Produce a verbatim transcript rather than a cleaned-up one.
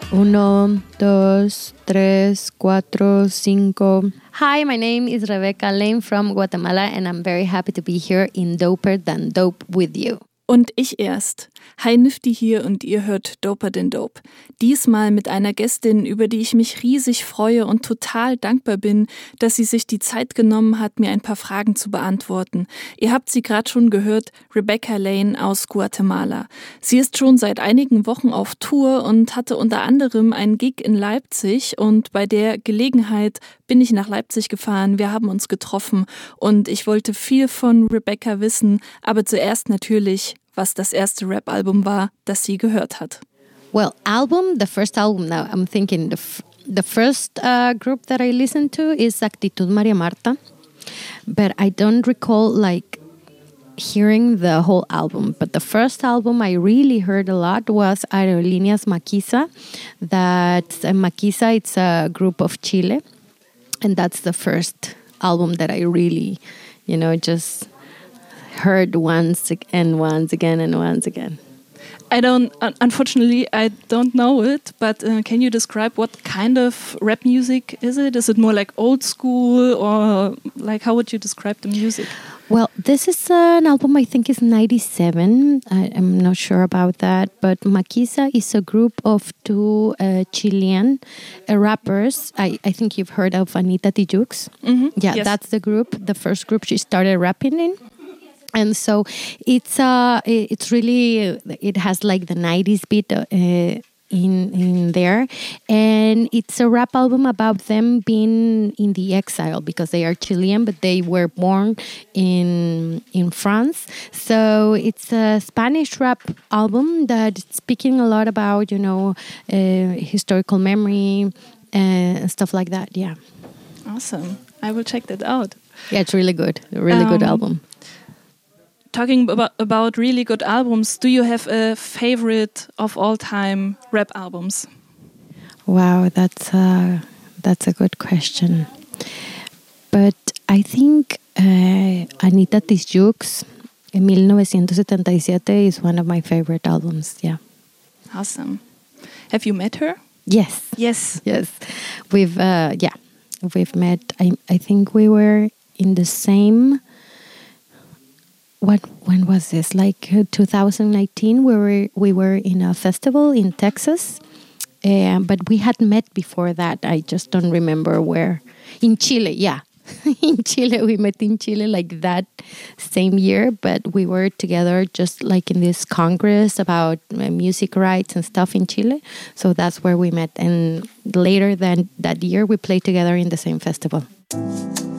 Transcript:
Uno, dos, tres, cuatro, cinco. Hi, my name is Rebecca Lane from Guatemala and I'm very happy to be here in Doper Than Dope with you. Und ich erst. Hi Nifty hier und ihr hört Doper Than Dope. Diesmal mit einer Gästin, über die ich mich riesig freue und total dankbar bin, dass sie sich die Zeit genommen hat, mir ein paar Fragen zu beantworten. Ihr habt sie gerade schon gehört, Rebecca Lane aus Guatemala. Sie ist schon seit einigen Wochen auf Tour und hatte unter anderem einen Gig in Leipzig und bei der Gelegenheit bin ich nach Leipzig gefahren, wir haben uns getroffen und ich wollte viel von Rebecca wissen, aber zuerst natürlich, was das erste Rap-Album war, das sie gehört hat. Well, album, the first album now, I'm thinking the, f- the first uh, group that I listened to is Actitud Maria Marta, but I don't recall like hearing the whole album. But the first album I really heard a lot was Aerolíneas Maquisa. That's uh, Maquisa, it's a group of Chile, and that's the first album that I really, you know, just heard once and once again and once again. I don't, unfortunately, I don't know it, but uh, can you describe what kind of rap music is it? Is it more like old school or like how would you describe the music? Well, this is an album I think is ninety-seven. I, I'm not sure about that, but Maquisa is a group of two uh, Chilean uh, rappers. I, I think you've heard of Anita Tijoux. Mm-hmm. Yeah, yes. That's the group, the first group she started rapping in. And so it's uh it's really it has like the nineties beat uh, in in there, and it's a rap album about them being in the exile because they are Chilean but they were born in in France. So it's a Spanish rap album that's speaking a lot about, you know, uh, historical memory and stuff like that. Yeah. Awesome. I will check that out. Yeah, it's really good. A really um, good album. Talking about, about really good albums, do you have a favorite of all time rap albums? Wow, that's a, that's a good question. But I think uh, Anita Tijoux, nineteen seventy-seven, is one of my favorite albums, yeah. Awesome. Have you met her? Yes. Yes. Yes. We've, uh, yeah, we've met, I, I think we were in the same... What when was this? Like uh, two thousand nineteen, we were we were in a festival in Texas, uh, but we had met before that. I just don't remember where. In Chile, yeah, in Chile we met in Chile like that same year. But we were together just like in this congress about uh, music rights and stuff in Chile. So that's where we met. And later than that year, we played together in the same festival.